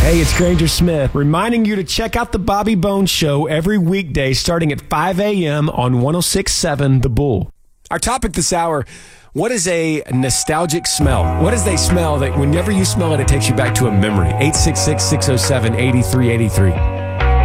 Hey, it's Granger Smith, reminding you to check out the Bobby Bones Show every weekday starting at 5 a.m. on 106.7 The Bull. Our topic this hour, what is a nostalgic smell? What is a smell that whenever you smell it, it takes you back to a memory? 866-607-8383.